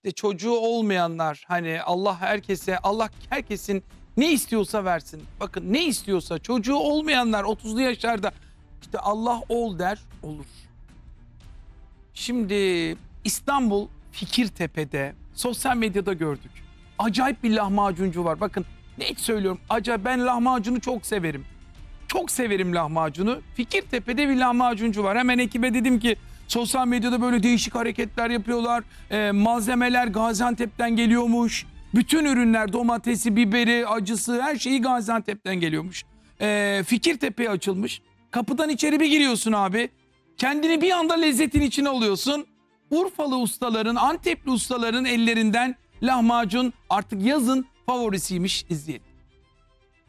İşte çocuğu olmayanlar, hani Allah herkesin ne istiyorsa versin. Bakın, ne istiyorsa, çocuğu olmayanlar 30'lu yaşlarda işte Allah ol der, olur. Şimdi İstanbul Fikirtepe'de sosyal medyada gördük. Acayip bir lahmacuncu var. Bakın, net söylüyorum, acayip, ben lahmacunu çok severim. Çok severim lahmacunu. Fikirtepe'de bir lahmacuncu var. Hemen ekibe dedim ki sosyal medyada böyle değişik hareketler yapıyorlar. Malzemeler Gaziantep'ten geliyormuş. Bütün ürünler, domatesi, biberi, acısı, her şeyi Gaziantep'ten geliyormuş. Fikirtepe'ye açılmış. Kapıdan içeri bir giriyorsun abi. Kendini bir anda lezzetin içine alıyorsun. Urfalı ustaların, Antepli ustaların ellerinden lahmacun artık yazın favorisiymiş. İzleyelim.